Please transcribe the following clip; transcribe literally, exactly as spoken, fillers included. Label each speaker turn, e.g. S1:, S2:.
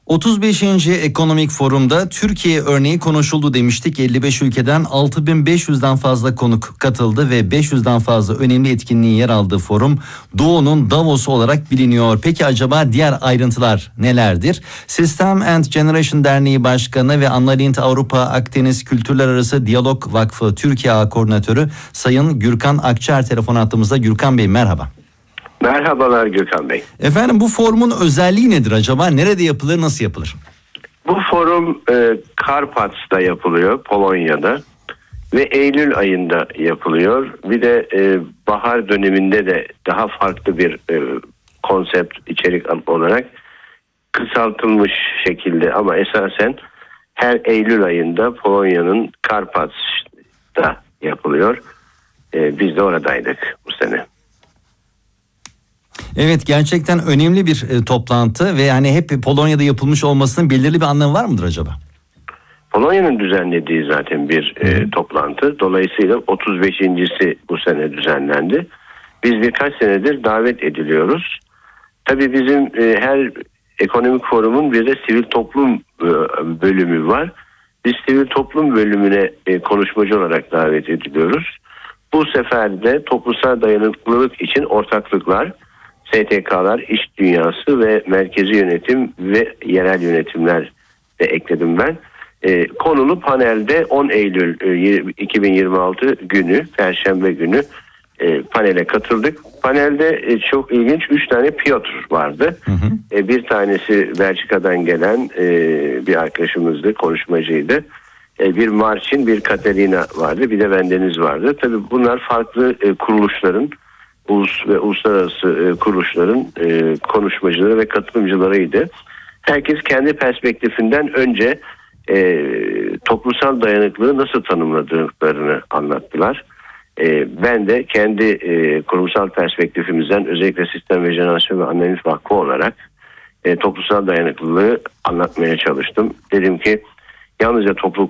S1: otuz beşinci Ekonomik Forum'da Türkiye örneği konuşuldu demiştik. elli beş ülkeden altı bin beş yüzden fazla konuk katıldı ve beş yüzden fazla önemli etkinliğin yer aldığı forum Doğu'nun Davos'u olarak biliniyor. Peki acaba diğer ayrıntılar nelerdir? System and Generation Derneği Başkanı ve Annalint Avrupa Akdeniz Kültürler Arası Diyalog Vakfı Türkiye Ağı Koordinatörü Sayın Gürkan Akçer telefon attığımızda. Gürkan Bey merhaba.
S2: Merhabalar Gökhan Bey.
S1: Efendim bu forumun özelliği nedir acaba? Nerede yapılır, nasıl yapılır?
S2: Bu forum e, Karpats'ta yapılıyor, Polonya'da ve Eylül ayında yapılıyor. Bir de e, bahar döneminde de daha farklı bir e, konsept, içerik olarak kısaltılmış şekilde ama esasen her Eylül ayında Polonya'nın Karpats'ta yapılıyor. E, biz de oradaydık bu sene.
S1: Evet, gerçekten önemli bir e, toplantı ve yani hep Polonya'da yapılmış olmasının belirli bir anlamı var mıdır acaba?
S2: Polonya'nın düzenlediği zaten bir e, toplantı. Dolayısıyla otuz beşincisi bu sene düzenlendi. Biz birkaç senedir davet ediliyoruz. Tabii bizim e, her ekonomik forumun bir de sivil toplum e, bölümü var. Biz sivil toplum bölümüne e, konuşmacı olarak davet ediliyoruz. Bu sefer de toplumsal dayanıklılık için ortaklıklar, S T K'lar, iş dünyası ve merkezi yönetim ve yerel yönetimler de ekledim ben. E, konulu panelde on Eylül e, iki bin yirmi altı günü, Perşembe günü e, panele katıldık. Panelde e, çok ilginç üç tane Piotr vardı. Hı hı. E, bir tanesi Belçika'dan gelen e, bir arkadaşımızdı, konuşmacıydı. E, bir Marcin, bir Katerina vardı, bir de bendeniz vardı. Tabii bunlar farklı e, kuruluşların, ulus ve uluslararası e, kuruluşların e, konuşmacıları ve katılımcılarıydı. Herkes kendi perspektifinden önce e, toplumsal dayanıklılığı nasıl tanımladıklarını anlattılar. E, ben de kendi e, kurumsal perspektifimizden özellikle Sistem ve Jenerasyon ve Annalint Vakfı olarak e, toplumsal dayanıklılığı anlatmaya çalıştım. Dedim ki yalnızca topluluk